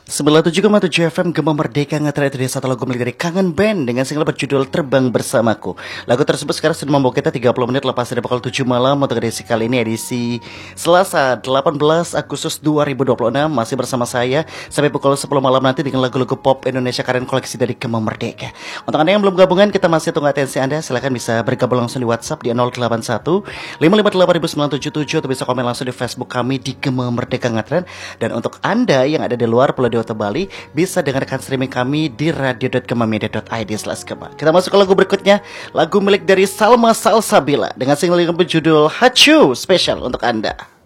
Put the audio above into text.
97,7 FM Gema Merdeka ngetret dari satu lagu milik dari Kangen Band dengan single berjudul Terbang Bersamaku. Lagu tersebut sekarang sudah membawa kita 30 menit lepas dari pukul 7 malam untuk edisi kali ini, edisi Selasa 18 Agustus 2026. Masih bersama saya sampai pukul 10 malam nanti dengan lagu-lagu pop Indonesia Karen koleksi dari Gema Merdeka. Untuk Anda yang belum gabungan, kita masih tunggu atensi Anda. Silahkan bisa bergabung langsung di WhatsApp di 081 558 atau bisa komen langsung di Facebook kami di Gema Merdeka Ngetren. Dan untuk Anda yang ada di luar Pulau Dewata Bali, bisa dengarkan streaming kami di radio.gemamedia.id/gema. Kita masuk ke lagu berikutnya, lagu milik dari Salma Salsabila dengan single yang berjudul Hachu, spesial untuk Anda.